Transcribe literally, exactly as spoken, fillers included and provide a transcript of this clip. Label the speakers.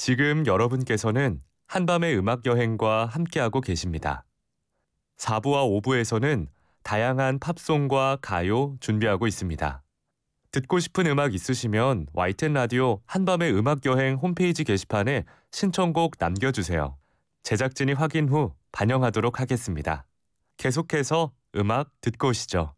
Speaker 1: 지금 여러분께서는 한밤의 음악 여행과 함께하고 계십니다. 사 부와 오 부에서는 다양한 팝송과 가요 준비하고 있습니다. 듣고 싶은 음악 있으시면 와이티엔 라디오 한밤의 음악 여행 홈페이지 게시판에 신청곡 남겨주세요. 제작진이 확인 후 반영하도록 하겠습니다. 계속해서 음악 듣고 오시죠.